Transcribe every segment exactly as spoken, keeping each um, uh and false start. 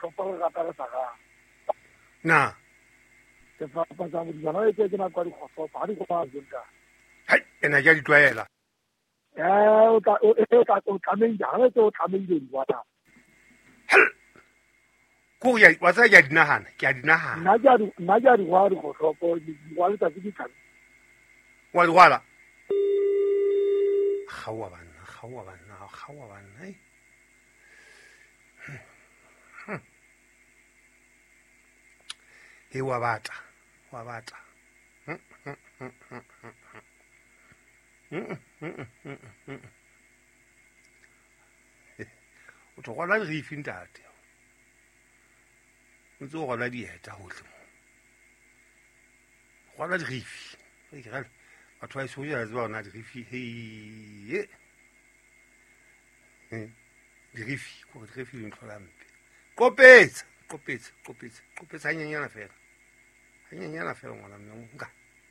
hlopa go gata sa ga na ke fa pa sa di bana ke ke na kwa di go fa di go ba zunta hai ena ja di twaela eh o ta o ta o ta men ja le to ta men di wa ta ko ya wa sa ya dinahana ke a dinahana na ja di na ja di wa di go hlopa di wa le ta di ka wa di wala khawa bana khawa bana khawa bana hai he wa bata wa bata o tlo gola re fintate o tlo gola dieta hohle mo gola di rifi e ke gale batho ba iso ya zwa ona di rifi he di rifi ko di rifi le ntlola mpe kopetsa kopetsa kopetsa kopetsa hanyanyana fela hanyanyana fela ngwana mme nka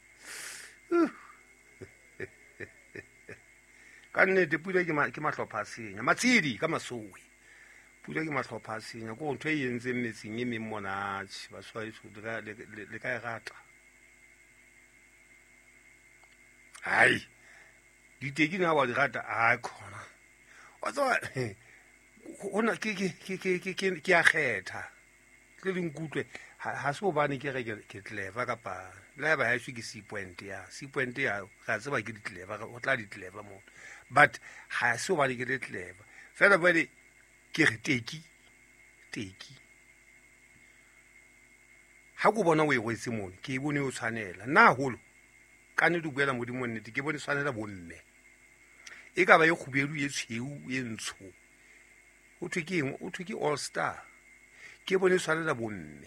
ka nnete pula ke mahlopha a senya matsidi ka masowe pula ke mahlopha a senya ko ntho e entseng metseng e meng monatše baswaiso le ka e rata hai diteki na ba di rata a khona wa tswa ona ke ke ke ke ke ke a kgetha ke le nkutlwe ha se bobane ke re ke clever ka pa la ba ha se ke C point ya C point ya ga se ba ke di clever o tla di clever mo but ha se bobane ke le clever fela bale ke re teki teki ha go bona o e gwetse mone ke bone o tshwanela na holo ka ne di buela modimo nnete ke bone tshwanela bomme e ka ba e khubedu ye tsheu ye ntsho o thwe ke o thwe ke all star ke bone tshwanela bomme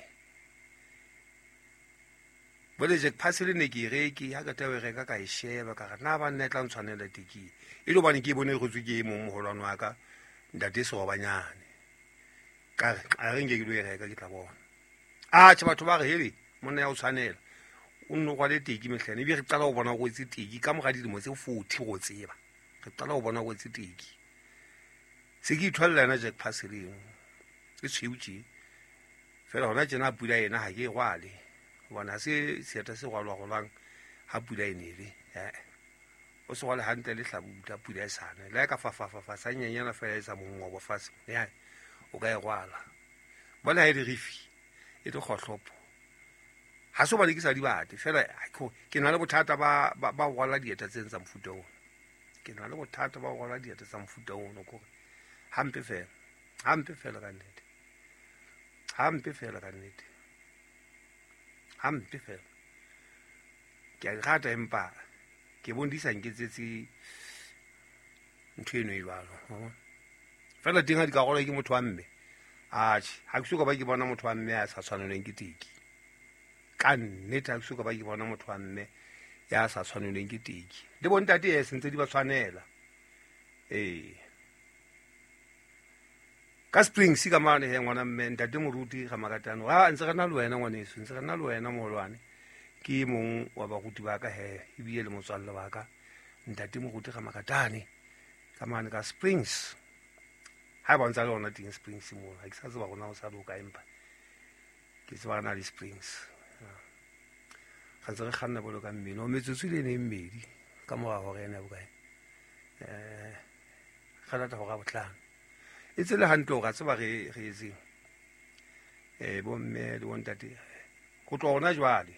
bole je phasile ne ke re ke ha ka tawe re ka ka e sheba ka na ba nne tla ntshwanela teki e lo bane ke bone go tswe ke mo moholwana wa ka ndate so banyane ka a re nge ke lo e reka ke tla bona a tsa batho ba re hele monna ya o tshwanela o nno kwa le teki mehlane be re tsala go bona go itse teki ka moga dilemo tse forty go tseba re tsala go bona go itse teki se ke ithwalla na je phasile e tshewtsi fela hona tsena pula ena ha ke gwale bona se seeta se gwalwa go lang ha pula enele eh o se gwale hantle le hlabuta pula e sana le ka fa fa fa sa nyenyana fela e sa mongo go fase ya o ka e gwala bona e rifi e to khohlopo ha so ba le ke sa di bate fela ke na le bothata ba ba gwala dieta tse ntsa mfuta o ke na le bothata ba gwala dieta tsa mfuta o no ko hampe fela hampe fela ka nnete hampe fela ka nnete hampe fela ke a rata empa ke bondisa nketsetse ntho eno e jwalo fela dinga di ka gola ke motho wa mme a ha ke suka ba ke bona motho wa mme a sa tshwaneleng ke teki ka nnete ha ke suka ba ke bona motho wa mme ya sa tshwaneleng ke teki le bontate e sentse di ba tshwanela eh ka springs ka mane he ngwana mme ntate moruti ga makatano ha ntse kana le wena ngwaneso ntse kana le wena moholwane ke mong wa ba guti ba ka he e bile le motswalle ba ka ntate moruti ga makatane ka mane ka springs ha ba ntse le ona ting springs mo ha ke sa tseba gona o sa loka empa ke tseba na le springs ga tsere khanna bolo ka mmino o metsotso le ne mmedi ka moga go rena bokae eh khala ta go ga botlana e tsele hantle ga tseba re re etseng eh bomme le bontate go tsona jwale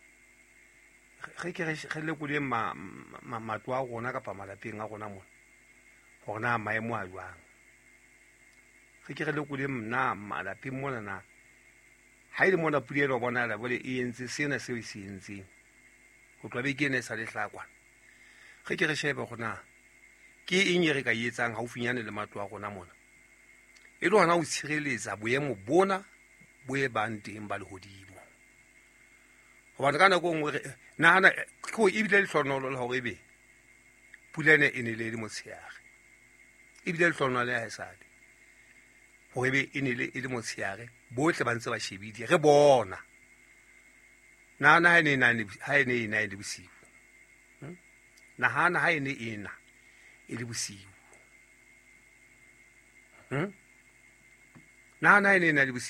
ge ke ge le go le ma matwa gona ka pa malapeng a gona mo gona maemo a jwang ge ke ge le go le mna malapeng mona na ha ile mona pudielo bona la bole e entse sena se o se entse go tla be ke ne sa le hlakwa ge ke re shebe gona ke eng re ka yetsang ha o finyane le matwa gona mona e lo hana o tshireletsa boemo bona bo e bang teng ba le hodimo go bana kana go ngwe nana go e bile le hlonolo le hore be pulene e ne le le motshiare e bile le hlonolo ya esale go be e ne le e le motshiare bohle ba ntse ba shebile re bona nana ha ne nane ha ne ina le bosiu na hana ha ne ina e le bosiu hm nana ha ne ina le bosiu